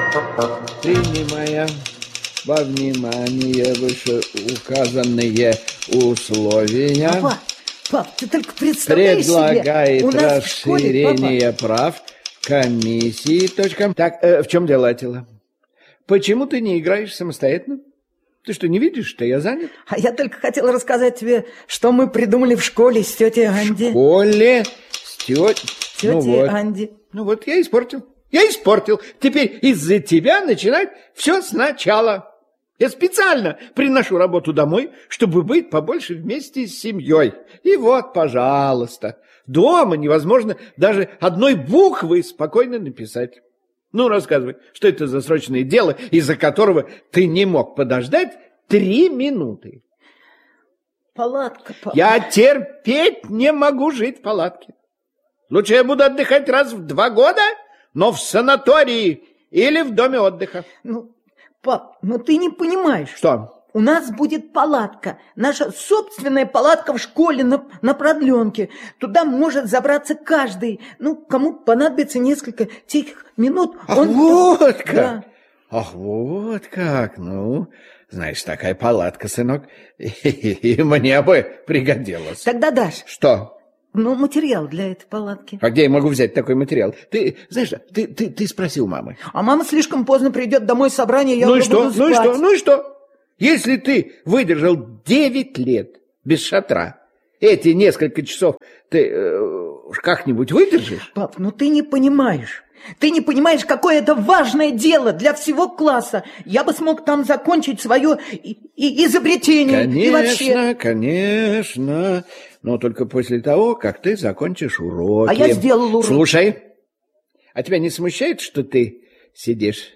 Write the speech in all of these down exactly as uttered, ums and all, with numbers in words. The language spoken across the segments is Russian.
Принимая во внимание вышеуказанные условия, Папа, пап, ты только представляешь предлагает себе, у нас расширение в школе, прав комиссии. Точка. Так, э, в чем дело, Атила? Почему ты не играешь самостоятельно? Ты что, не видишь, что я занят? А я только хотела рассказать тебе, что мы придумали в школе с тетей Анди. В школе с тетей... Тетей ну вот. Анди. Ну вот, я испортил. Я испортил. Теперь из-за тебя начинать все сначала. Я специально приношу работу домой, чтобы быть побольше вместе с семьей. И вот, пожалуйста, дома невозможно даже одной буквы спокойно написать. Ну, рассказывай, что это за срочное дело, из-за которого ты не мог подождать три минуты? Палатка, папа. Я терпеть не могу жить в палатке. Лучше я буду отдыхать раз в два года, но в санатории или в доме отдыха. Ну, пап, ну ты не понимаешь. Что? У нас будет палатка, наша собственная палатка в школе на, на продленке. Туда может забраться каждый. Ну, кому понадобится несколько тихих минут. Ах, он... вот как! Да. Ах, вот как! Ну, знаешь, такая палатка, сынок, и мне бы пригодилась. Тогда дашь. Что? Ну, материал для этой палатки. А где я могу взять такой материал? Ты, знаешь, ты, ты, ты спросил мамы. А мама слишком поздно придет домой с собрания, я ну уже и что? буду спать. Ну и что? Ну и что? Если ты выдержал девять лет без шатра, эти несколько часов ты э, как-нибудь выдержишь? Пап, ну ты не понимаешь. Ты не понимаешь, какое это важное дело для всего класса. Я бы смог там закончить свое и, и изобретение. Конечно, и вообще... конечно. Но только после того, как ты закончишь уроки. А я сделал уроки. Слушай, а тебя не смущает, что ты сидишь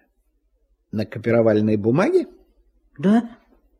на копировальной бумаге? Да?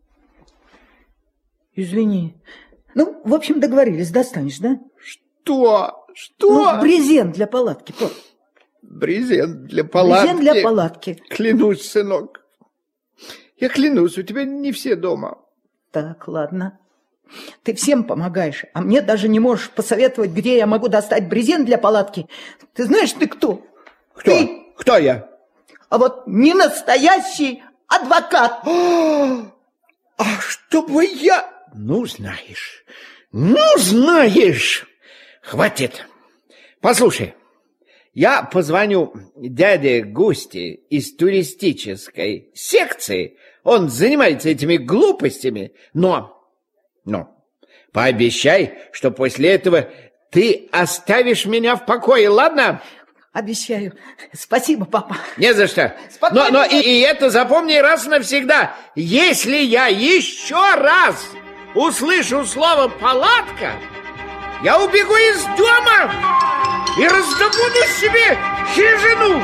Извини. Ну, в общем, договорились, достанешь, да? Что? Что? Ну, брезент для палатки, пап. Брезент для палатки? Брезент для палатки. Клянусь, сынок. Я клянусь, у тебя не все дома. Так, ладно. Ты всем помогаешь, а мне даже не можешь посоветовать, где я могу достать брезент для палатки. Ты знаешь, ты кто? Кто? Ты... Кто я? А вот не настоящий адвокат. А чтобы я... Ну, знаешь, ну, знаешь. Хватит. Послушай, я позвоню дяде Густи из туристической секции. Он занимается этими глупостями, но... Но пообещай, что после этого ты оставишь меня в покое, ладно? Обещаю. Спасибо, папа. Не за что. Но, но и, и это запомни раз навсегда. Если я еще раз услышу слово «палатка», я убегу из дома и раздобуду себе хижину.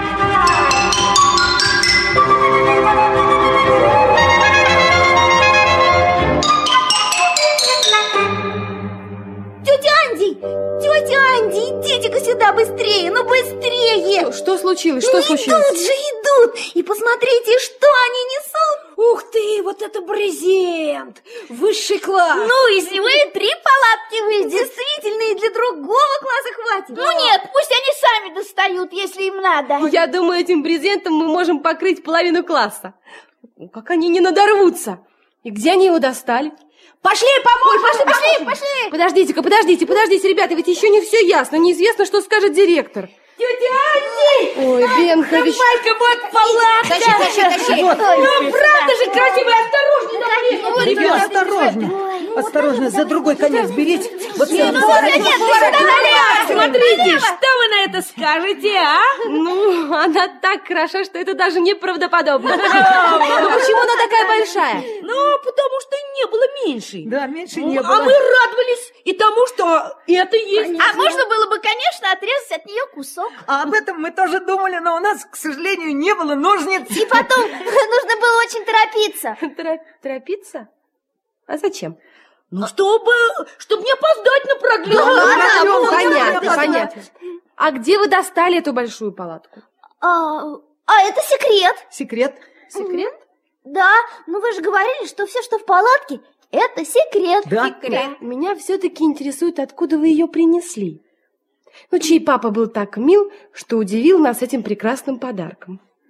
Тетя Анди! Тетя Анди, идите-ка сюда быстрее, ну быстрее! Что, что случилось? Что ну, случилось? Идут же, идут! И посмотрите, что они несут! Ух ты, вот это брезент! Высший класс! Ну, из него и три палатки выйдет. Действительно, и для другого класса хватит. Ну нет, пусть они сами достают, если им надо. Я думаю, этим брезентом мы можем покрыть половину класса. Как они не надорвутся! И где они его достали? Пошли, поможем! Ой, пошли, пошли, пошли! Подождите-ка, подождите, подождите, ребята, ведь еще не все ясно. Неизвестно, что скажет директор. Тетя Анди! Ой, Бенкович. Давай-ка вот палатка! Тащи, тащи, тащи! Вот. Ну, правда же красивая, осторожней! Ребят, осторожно! Осторожно, за другой конец берите. Вот Нет, сюда. ну, нет, нет, налево! Смотрите, что вы на это скажете, а? Ну, она так хороша, что это даже неправдоподобно. Ну, почему она такая большая? Ну, потому что не было меньше. Да, меньше не А было. мы радовались и тому, что это есть. А можно было бы, конечно, отрезать от нее кусок. А об этом мы тоже думали, но у нас, к сожалению, не было ножниц. И потом нужно было очень торопиться. Тора- Торопиться? А зачем? Ну, чтобы, чтобы не опоздать на продлёнку. Да, Ну, да, понятно, да, понятно. А где вы достали эту большую палатку? А, а это секрет. Секрет. Секрет? Да, ну вы же говорили, что все, что в палатке, это секрет. Да. Секрет. Меня все-таки интересует, откуда вы ее принесли. Ну, чей папа был так мил, что удивил нас этим прекрасным подарком.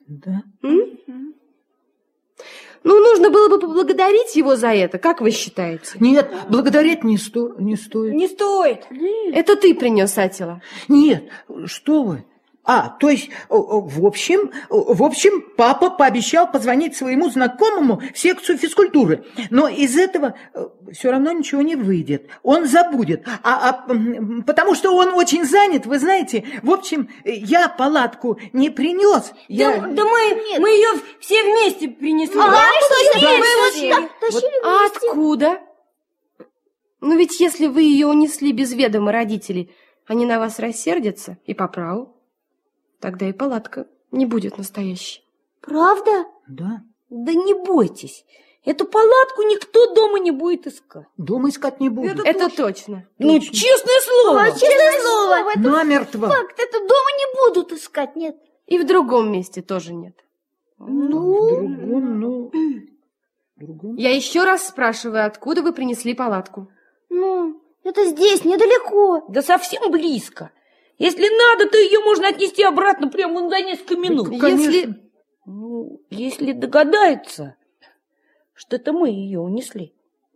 Да. М? Ну, нужно было бы поблагодарить его за это, как вы считаете? Нет, благодарить не, сто... не стоит. Не стоит. Это ты принес, Атила. Нет, что вы. А, то есть, в общем, в общем, папа пообещал позвонить своему знакомому в секцию физкультуры. Но из этого все равно ничего не выйдет. Он забудет. А, а, потому что он очень занят, вы знаете. В общем, я палатку не принес. Я... Да, да мы, мы ее все вместе принесли. А, Да, точно, да, мы вот все. так тащили А вместе. откуда? Ну, ведь если вы ее унесли без ведома родителей, они на вас рассердятся, и по праву. Тогда и палатка не будет настоящей. Правда? Да. Да не бойтесь. Эту палатку никто дома не будет искать. Дома искать не буду. Это Это точно. Ну, честное слово. А, честное слово, это Намертво. факт. Это дома не будут искать, нет. И в другом месте тоже нет. Ну, в другом, ну... в другом. Я еще раз спрашиваю, откуда вы принесли палатку? Ну, это здесь, недалеко. Да совсем близко. Если надо, то ее можно отнести обратно прямо за несколько минут. Если... Ну, если догадаются, что это мы ее унесли.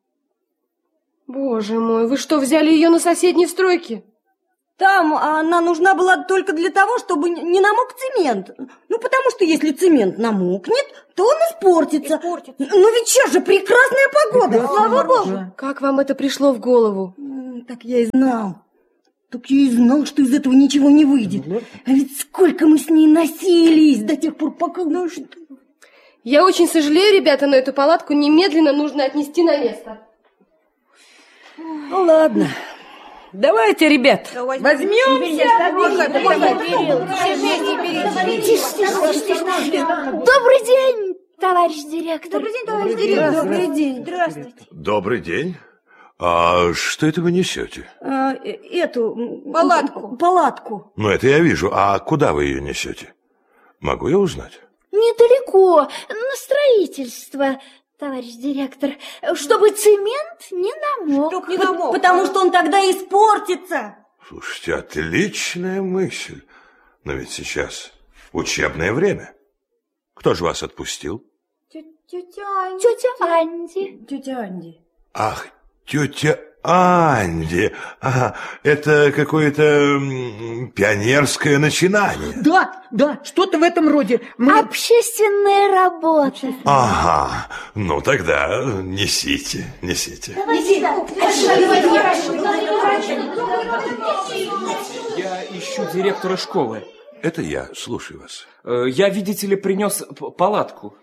Боже мой, вы что, взяли ее на соседней стройке? Там она нужна была только для того, чтобы не намок цемент. Ну, потому что если цемент намокнет, то он испортится. испортится. Ну, ведь сейчас же прекрасная погода, Прекрасная, слава богу. да. Как вам это пришло в голову? М, Так я и знал. Так я и знал, что из этого ничего не выйдет. А ведь сколько мы с ней носились до тех пор, пока... Ну, что... Я очень сожалею, ребята, но эту палатку немедленно нужно отнести на место. Ну, ладно. Давайте, ребят, возьмемся. Добрый день, товарищ директор. Добрый день, товарищ директор. Добрый день. Здравствуйте. Добрый день. А что это вы несете? А, э, эту... Палатку. Палатку. Ну, это я вижу. А куда вы ее несете? Могу я узнать? Недалеко, на строительство, товарищ директор, чтобы цемент не намок. Не намок. Потому что он тогда испортится. Слушайте, отличная мысль. Но ведь сейчас учебное время. Кто же вас отпустил? Тетя Анди. Тетя Анди. Тетя Анди. Ах, тетя Анди. Ага, это какое-то м, пионерское начинание. Да, да, что-то в этом роде. Мы... Общественная работа. Ага, ну тогда несите, несите. Я ищу директора школы. Это я, слушаю вас. Э, Я, видите ли, принес п- палатку.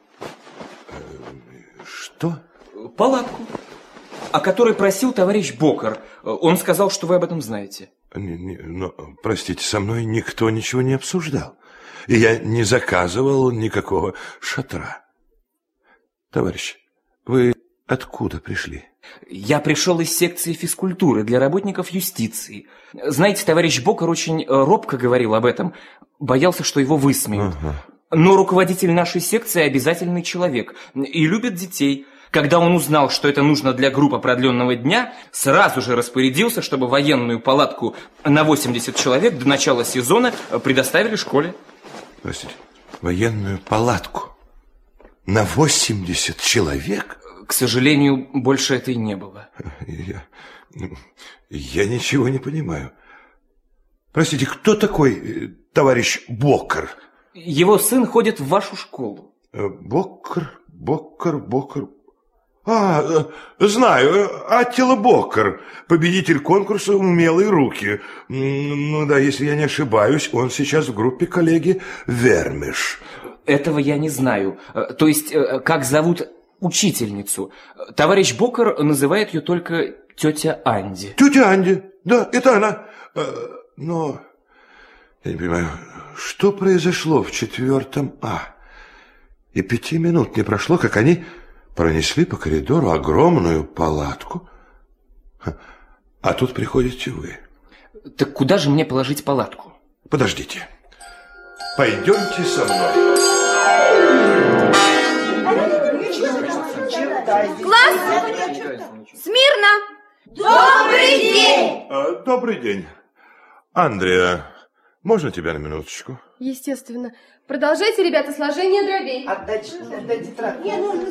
Что? Палатку, о которой просил товарищ Бокер. Э, Он сказал, что вы об этом знаете. Не, не, но, простите, со мной никто ничего не обсуждал. И я не заказывал никакого шатра. Товарищ, вы откуда пришли? Я пришел из секции физкультуры для работников юстиции. Знаете, товарищ Бокер очень э, робко говорил об этом. Боялся, что его высмеют. Ага. Но руководитель нашей секции обязательный человек и любит детей. Когда он узнал, что это нужно для группы продленного дня, сразу же распорядился, чтобы военную палатку на восемьдесят человек до начала сезона предоставили школе. Простите, военную палатку на восемьдесят человек? К сожалению, больше это и не было. Я, я ничего не понимаю. Простите, кто такой э, товарищ Бокер? Его сын ходит в вашу школу. Э, Бокер, Бокер, Бокер. А, э, знаю, э, Аттила Бокер, победитель конкурса «Умелые руки». М, Ну да, если я не ошибаюсь, он сейчас в группе коллеги Вермиш. Этого я не знаю. Э, То есть, э, как зовут учительницу. Товарищ Бокер называет ее только тетя Анди. Тетя Анди, да, это она. Э, Но я не понимаю, что произошло в четвертом А? И пяти минут не прошло, как они пронесли по коридору огромную палатку. А тут приходите вы. Так куда же мне положить палатку? Подождите. Пойдемте со мной. Класс! Смирно! Добрый день! А, добрый день. Андреа, Можно тебя на минуточку? Естественно. Продолжайте, ребята, сложение дробей. Отдать, отдать тетрадь.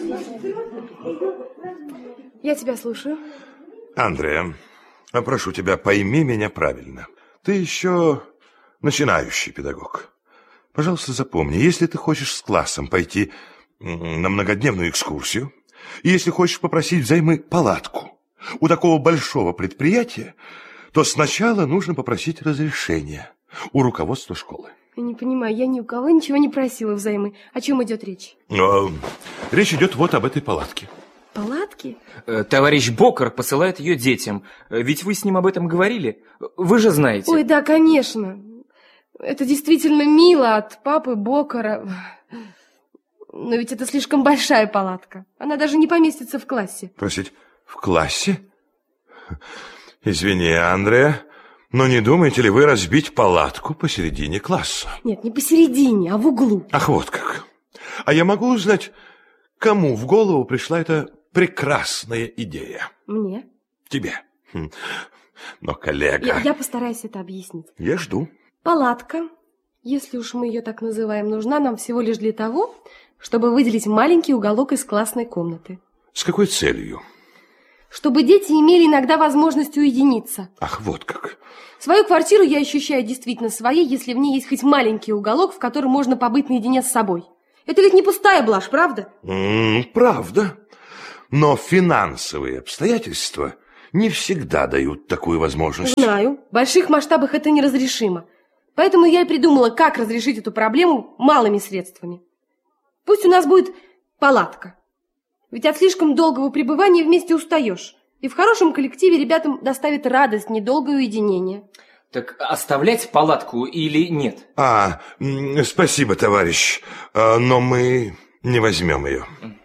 Я тебя слушаю. Андрея, прошу тебя, пойми меня правильно. Ты еще начинающий педагог. Пожалуйста, запомни, если ты хочешь с классом пойти на многодневную экскурсию, и если хочешь попросить взаймы палатку у такого большого предприятия, то сначала нужно попросить разрешения у руководства школы. Я не понимаю, я ни у кого ничего не просила взаймы. О чем идет речь? Но речь идет вот об этой палатке. Палатки? Э, Товарищ Бокер посылает ее детям. Э, Ведь вы с ним об этом говорили. Вы же знаете. Ой, да, конечно. Это действительно мило от папы Бокера. Но ведь это слишком большая палатка. Она даже не поместится в классе. Простите, в классе? Извини, Андрея, но не думаете ли вы разбить палатку посередине класса? Нет, не посередине, а в углу. Ах, вот как. А я могу узнать, кому в голову пришла эта прекрасная идея? Мне. Тебе. Хм. Но, коллега... Я, я постараюсь это объяснить. Я жду. Палатка, если уж мы ее так называем, нужна нам всего лишь для того, чтобы выделить маленький уголок из классной комнаты. С какой целью? Чтобы дети имели иногда возможность уединиться. Ах, вот как. Свою квартиру я ощущаю действительно своей, если в ней есть хоть маленький уголок, в котором можно побыть наедине с собой. Это ведь не пустая блажь, правда? М-м, правда. Но финансовые обстоятельства не всегда дают такую возможность. Знаю. В больших масштабах это неразрешимо. Поэтому я и придумала, как разрешить эту проблему малыми средствами. Пусть у нас будет палатка. Ведь от слишком долгого пребывания вместе устаешь. И в хорошем коллективе ребятам доставит радость недолгое уединение. Так оставлять палатку или нет? А, м, спасибо, товарищ, а, но мы не возьмем ее.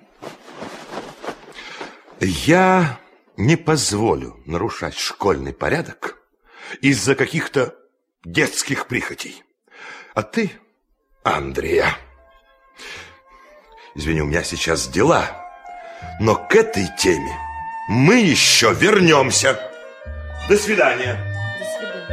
Я не позволю нарушать школьный порядок из-за каких-то детских прихотей. А ты, Андрея, извини, у меня сейчас дела, но к этой теме мы еще вернемся. До свидания.